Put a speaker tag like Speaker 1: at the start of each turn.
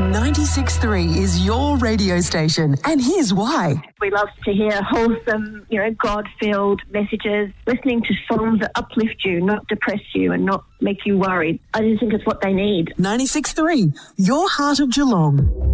Speaker 1: 96.3 is your radio station, and here's why.
Speaker 2: We love to hear wholesome, God-filled messages, listening to songs that uplift you, not depress you and not make you worried. I just think it's what they need.
Speaker 1: 96.3, your heart of Geelong.